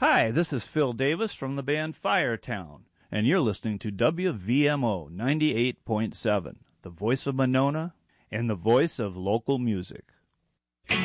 Hi, this is Phil Davis from the band Firetown, and you're listening to WVMO 98.7, the voice of Monona and the voice of local music.